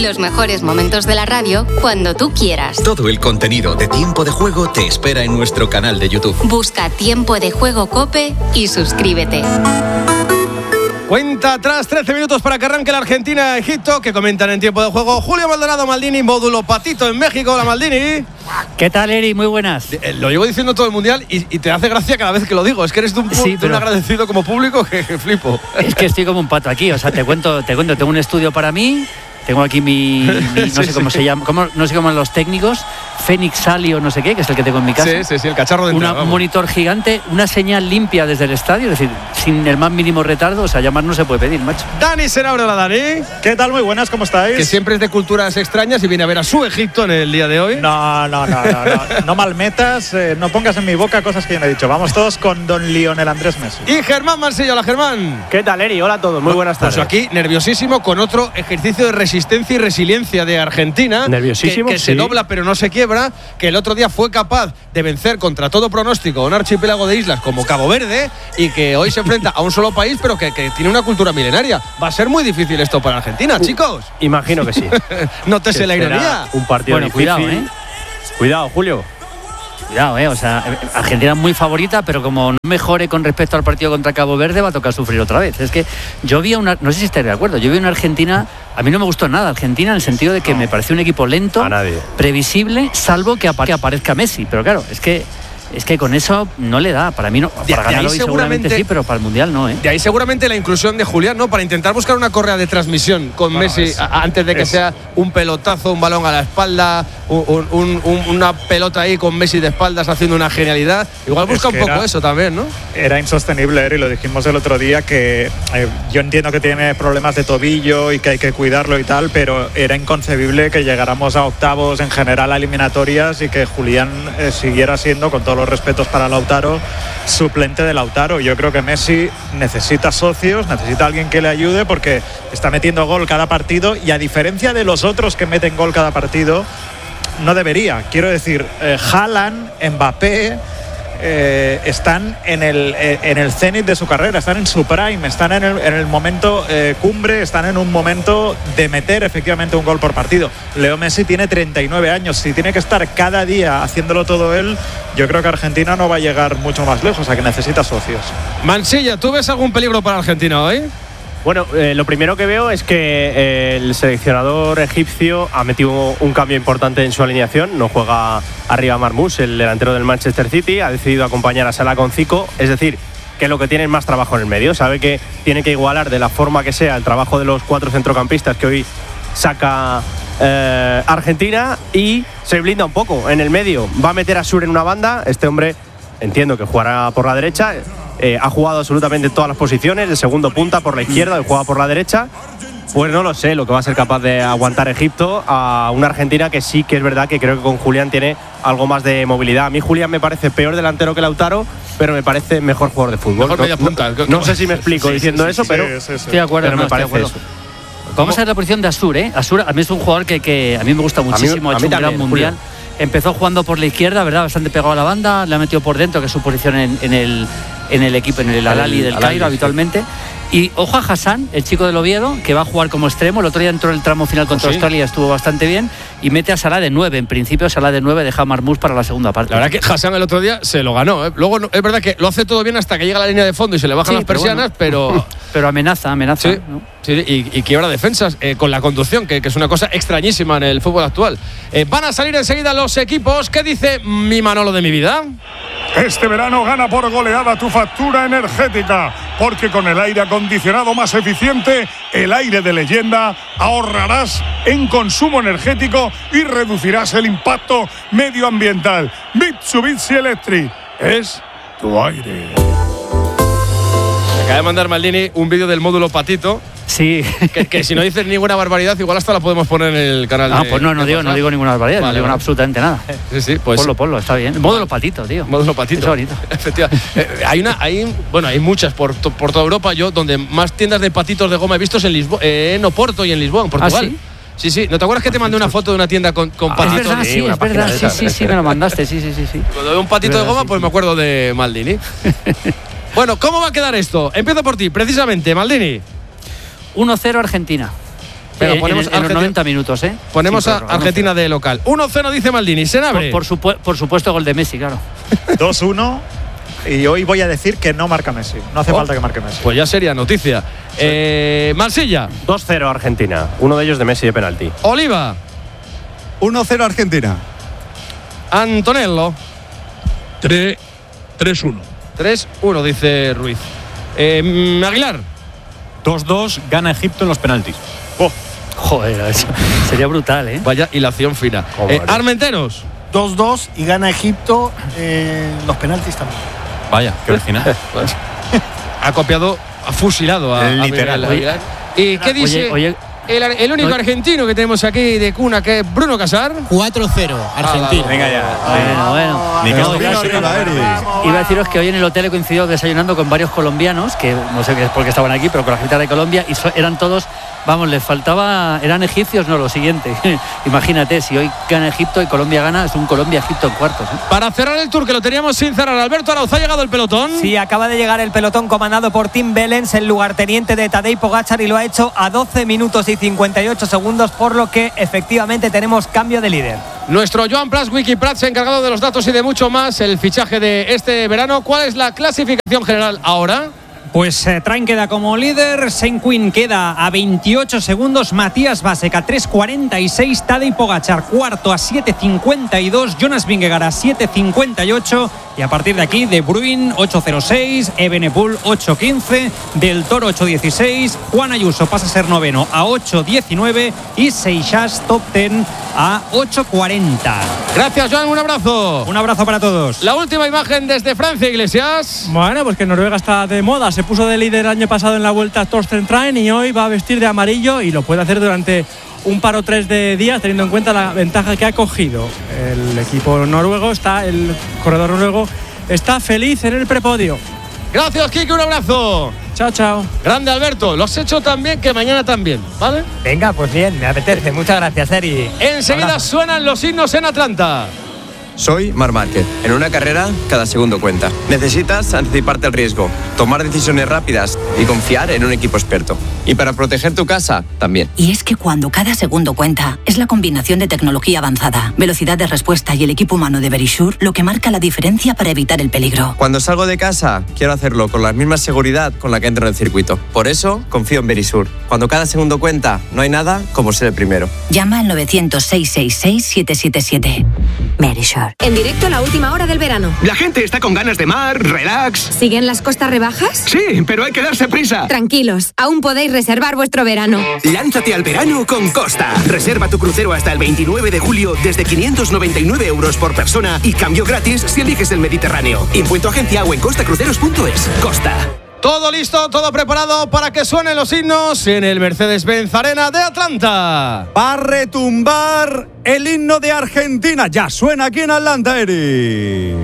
Los mejores momentos de la radio cuando tú quieras. Todo el contenido de Tiempo de Juego te espera en nuestro canal de YouTube. Busca Tiempo de Juego COPE y suscríbete. Cuenta atrás, 13 minutos para que arranque la Argentina-Egipto, que comentan en Tiempo de Juego Julio Maldonado, Maldini, módulo Patito en México. Hola, Maldini. ¿Qué tal, Eri? Muy buenas. Lo llevo diciendo todo el Mundial y te hace gracia cada vez que lo digo. Es que eres de un agradecido como público que flipo. Es que estoy como un pato aquí. O sea, te cuento, tengo un estudio para mí. Tengo aquí mi no sé cómo se llama, no sé cómo llaman los técnicos, Fénix Salio, no sé qué, que es el que tengo en mi casa. Sí, el cacharro de un monitor gigante, una señal limpia desde el estadio, es decir, sin el más mínimo retardo. O sea, llamar no se puede pedir, macho. Dani Senabre, hola Dani. ¿Qué tal? Muy buenas, ¿cómo estáis? Que siempre es de culturas extrañas y viene a ver a su Egipto en el día de hoy. No malmetas, no pongas en mi boca cosas que yo no he dicho. Vamos todos con don Lionel Andrés Messi. Y Germán Mansilla, hola Germán. ¿Qué tal, Eri? Hola a todos, muy buenas tardes. Pues aquí nerviosísimo con otro ejercicio de resistencia y resiliencia de Argentina, nerviosísimo, que se dobla pero no se quiebra, que el otro día fue capaz de vencer contra todo pronóstico a un archipiélago de islas como Cabo Verde y que hoy se enfrenta a un solo país pero que tiene una cultura milenaria. Va a ser muy difícil esto para Argentina, chicos. Imagino que sí. Nótese la ironía. Un partido difícil. Cuidado, Julio. Cuidado, o sea, Argentina es muy favorita, pero como no mejore con respecto al partido contra Cabo Verde, va a tocar sufrir otra vez. Es que yo vi no sé si estáis de acuerdo, yo vi una Argentina, a mí no me gustó nada Argentina en el sentido de que me pareció un equipo lento, previsible, salvo que aparezca Messi, pero claro, es que con eso no le da, para mí no, para ganar hoy seguramente sí, pero para el Mundial no, De ahí seguramente la inclusión de Julián, ¿no? Para intentar buscar una correa de transmisión con Messi antes de que sea un pelotazo, un balón a la espalda, una pelota ahí con Messi de espaldas haciendo una genialidad. Igual busca un poco eso también, ¿no? Era insostenible, y lo dijimos el otro día, que yo entiendo que tiene problemas de tobillo y que hay que cuidarlo y tal, pero era inconcebible que llegáramos a octavos en general a eliminatorias y que Julián siguiera siendo, con todos los respetos para Lautaro, suplente de Lautaro. Yo creo que Messi necesita socios, necesita alguien que le ayude, porque está metiendo gol cada partido y, a diferencia de los otros que meten gol cada partido, no debería. Quiero decir, Haaland, Mbappé están en el cenit de su carrera, están en su prime, están en el momento cumbre, están en un momento de meter efectivamente un gol por partido. Leo Messi tiene 39 años, si tiene que estar cada día haciéndolo todo él, yo creo que Argentina no va a llegar mucho más lejos, a que necesita socios. Mansilla, ¿tú ves algún peligro para Argentina hoy? Bueno, lo primero que veo es que el seleccionador egipcio ha metido un cambio importante en su alineación. No juega arriba Marmoush, el delantero del Manchester City. Ha decidido acompañar a Salah con Zico. Es decir, que lo que tiene es más trabajo en el medio. Sabe que tiene que igualar de la forma que sea el trabajo de los 4 centrocampistas que hoy saca Argentina, y se blinda un poco en el medio. Va a meter a Sur en una banda. Este hombre entiendo que jugará por la derecha. Ha jugado absolutamente todas las posiciones, de segundo punta por la izquierda, y juega por la derecha. Pues no lo sé lo que va a ser capaz de aguantar Egipto a una Argentina que sí que es verdad que creo que con Julián tiene algo más de movilidad. A mí Julián me parece peor delantero que Lautaro, pero me parece mejor jugador de fútbol. Mejor media punta. No sé si me explico diciendo eso, pero estoy de acuerdo, pero me parece eso. Vamos a ver la posición de Asur, Asur a mí es un jugador que a mí me gusta muchísimo, ha hecho un gran mundial. Julio. Empezó jugando por la izquierda, ¿verdad? Bastante pegado a la banda, le ha metido por dentro, que es su posición en el equipo, en el Al-Ahly del Cairo habitualmente. Y ojo a Hassan, el chico del Oviedo, que va a jugar como extremo. El otro día entró en el tramo final contra Australia, estuvo bastante bien. Y mete a Salah de 9. En principio, Salah de 9 deja a Marmoush para la segunda parte. La verdad que Hassan el otro día se lo ganó, Luego es verdad que lo hace todo bien hasta que llega a la línea de fondo y se le bajan las persianas, pero amenaza. Sí, ¿no? sí, y quiebra defensas con la conducción, que es una cosa extrañísima en el fútbol actual. Van a salir enseguida los equipos. ¿Qué dice mi Manolo de mi vida? Este verano gana por goleada tu factura energética, porque con el aire acondicionado más eficiente, el aire de leyenda, ahorrarás en consumo energético y reducirás el impacto medioambiental. Mitsubishi Electric es tu aire. Me acaba de mandar Maldini un vídeo del módulo Patito. Sí. Que si no dices ninguna barbaridad, igual hasta la podemos poner en el canal. Pues no digo ninguna barbaridad, no digo absolutamente nada. Sí, pues. Ponlo, está bien. Módulo Patito, tío. Módulo Patito. Es bonito. Efectivamente. Hay muchas por toda Europa. Yo, donde más tiendas de patitos de goma he visto es en Oporto y en Lisboa, en Portugal. ¿Ah, sí? Sí. ¿No te acuerdas que te mandé una foto de una tienda con patitos? Es verdad. Sí, me lo mandaste. Sí. Cuando veo un patito de goma, pues me acuerdo de Maldini. Bueno, ¿cómo va a quedar esto? Empiezo por ti, precisamente, Maldini. 1-0 Argentina. Pero ponemos en los 90 minutos, ¿eh? Ponemos a Argentina de local. 1-0 dice Maldini. Senabre. Por supuesto, gol de Messi, claro. 2-1. Y hoy voy a decir que no marca Messi. No hace falta que marque Messi. Pues ya sería noticia. Sí. Marsella. 2-0 Argentina. Uno de ellos de Messi de penalti. Oliva. 1-0 Argentina. Antonello. 3-1. 3-1 dice Ruiz. Aguilar. 2-2 gana Egipto en los penaltis. Joder, eso sería brutal, ¿eh? Vaya hilación fina. Armenteros. 2-2 y gana Egipto en los penaltis también. Vaya, qué original. Ha copiado, ha fusilado a literal. Aguilar. ¿Y qué dice el único argentino que tenemos aquí de cuna, que es Bruno Casar? 4-0 Argentina. Venga ya. Bueno. Iba a deciros que hoy en el hotel he coincidido desayunando con varios colombianos, que no sé por qué estaban aquí, pero con la gente de Colombia, y eran todos, vamos, les faltaba, eran egipcios, no, lo siguiente. Imagínate, si hoy gana Egipto y Colombia gana, es un Colombia-Egipto en cuartos, ¿eh? Para cerrar el tour, que lo teníamos sin cerrar, Alberto Arauz, ¿ha llegado el pelotón? Sí, acaba de llegar el pelotón comandado por Tim Wellens, el lugarteniente de Tadej Pogačar, y lo ha hecho a 12 minutos y 58 segundos, por lo que efectivamente tenemos cambio de líder. Nuestro Joan Plas, Wikiprats, encargado de los datos y de mucho más, el fichaje de este verano. ¿Cuál es la clasificación general ahora? Pues Train queda como líder, Saint Quinn queda a 28 segundos, Matías Vasek a 3.46, Tadej Pogačar cuarto a 7.52, Jonas Vingegaard a 7.58 y a partir de aquí De Bruyne 8.06, Evenepoel 8.15, Del Toro 8.16, Juan Ayuso pasa a ser noveno a 8.19 y Seixas top 10 a 8.40. Gracias, Joan, un abrazo. Un abrazo para todos. La última imagen desde Francia, Iglesias. Bueno, pues que Noruega está de moda. Se puso de líder el año pasado en la Vuelta Torsten Train y hoy va a vestir de amarillo y lo puede hacer durante un par o tres de días, teniendo en cuenta la ventaja que ha cogido. El equipo noruego el corredor noruego está feliz en el prepodio. Gracias, Kike, un abrazo. Chao. Grande, Alberto. Lo has hecho tan bien que mañana también, ¿vale? Venga, pues bien, me apetece. Muchas gracias, Eri. Enseguida suenan los himnos en Atlanta. Soy Marc Márquez. En una carrera, cada segundo cuenta. Necesitas anticiparte al riesgo, tomar decisiones rápidas y confiar en un equipo experto. Y para proteger tu casa, también. Y es que cuando cada segundo cuenta, es la combinación de tecnología avanzada, velocidad de respuesta y el equipo humano de Verisure lo que marca la diferencia para evitar el peligro. Cuando salgo de casa, quiero hacerlo con la misma seguridad con la que entro en el circuito. Por eso, confío en Verisure. Cuando cada segundo cuenta, no hay nada como ser el primero. Llama al 900-666-777. Verisure. En directo a la última hora del verano. La gente está con ganas de mar, relax. ¿Siguen las costas rebajas? Sí, pero hay que darse prisa. Tranquilos, aún podéis reservar vuestro verano. Lánzate al verano con Costa. Reserva tu crucero hasta el 29 de julio desde 599 euros por persona y cambio gratis si eliges el Mediterráneo. Impuesto agencia o en costacruceros.es. Costa. Todo listo, todo preparado para que suenen los himnos en el Mercedes-Benz Arena de Atlanta. Va a retumbar el himno de Argentina. Ya suena aquí en Atlanta, Eri.